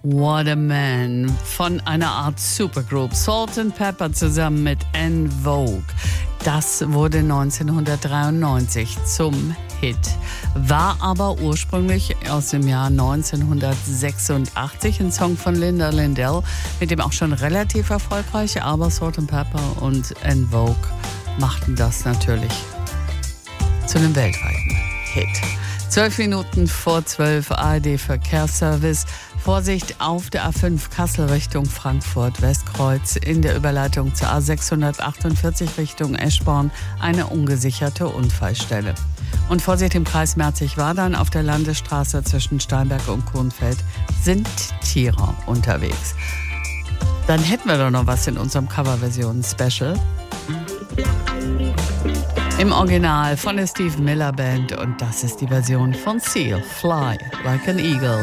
What a Man von einer Art Supergroup Salt&Pepper zusammen mit En Vogue. Das wurde 1993 zum Hit, war aber ursprünglich aus dem Jahr 1986 ein Song von Linda Lindell, mit dem auch schon relativ erfolgreich, aber Salt&Pepper und En Vogue machten das natürlich zu einem weltweiten Hit. 12 Minuten vor 12, ARD Verkehrsservice. Vorsicht auf der A5 Kassel Richtung Frankfurt Westkreuz. In der Überleitung zur A648 Richtung Eschborn eine ungesicherte Unfallstelle. Und Vorsicht im Kreis Merzig-Wadern auf der Landesstraße zwischen Steinberg und Kuhnfeld sind Tiere unterwegs. Dann hätten wir doch noch was in unserem Coverversion-Special. Im Original von der Steve Miller Band, und das ist die Version von Seal, Fly Like an Eagle.